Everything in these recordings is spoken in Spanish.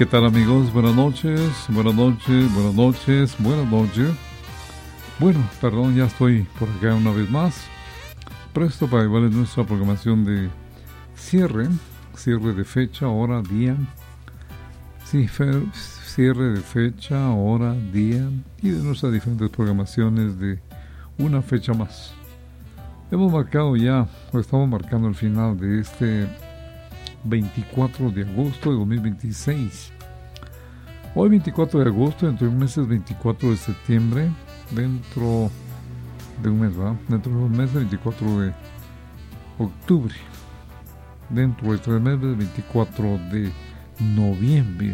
¿Qué tal, amigos? Buenas noches, buenas noches, buenas noches, buenas noches. Bueno, perdón, ya estoy por acá una vez más. Presto para llevarles nuestra programación de cierre de fecha, hora, día. Sí, cierre de fecha, hora, día y de nuestras diferentes programaciones de una fecha más. Hemos marcado ya, o estamos marcando el final de este 24 de agosto de 2026. Hoy 24 de agosto, dentro de un mes es 24 de septiembre, dentro de un mes, ¿verdad? Dentro de un mes 24 de octubre, dentro de 3 meses 24 de noviembre,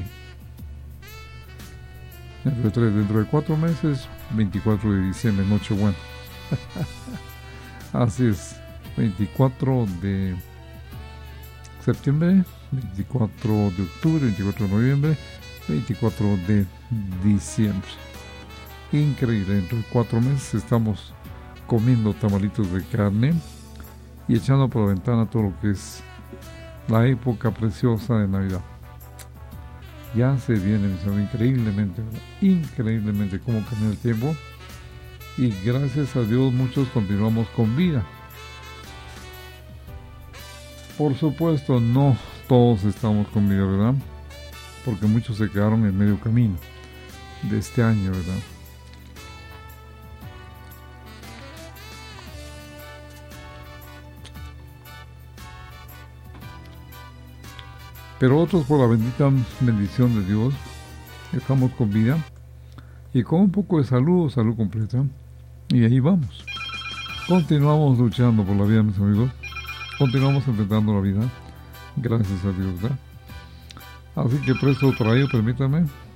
dentro de 4 meses 24 de diciembre, Nochebuena. Así es, 24 de septiembre, 24 de octubre, 24 de noviembre, 24 de diciembre. Increíble, dentro de 4 meses estamos comiendo tamalitos de carne y echando por la ventana todo lo que es la época preciosa de Navidad. Ya se viene, mis amigos, increíblemente, ¿verdad? Increíblemente cómo cambia el tiempo, y gracias a Dios muchos continuamos con vida. Por supuesto, no todos estamos con vida, ¿verdad? Porque muchos se quedaron en medio camino de este año, ¿verdad? Pero otros, por la bendita bendición de Dios, estamos con vida y con un poco de salud completa, y ahí vamos. Continuamos luchando por la vida, mis amigos. Continuamos enfrentando la vida, gracias a Dios, ¿verdad? Así que presto para ello, permítanme